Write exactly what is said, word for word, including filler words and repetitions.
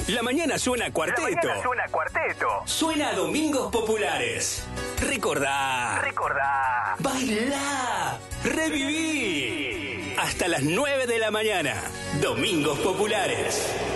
La mañana suena cuarteto. La mañana suena cuarteto. Suena a Domingos Populares. Recordá. Recordá. Bailá. Reviví. Hasta las nueve de la mañana. Domingos Populares.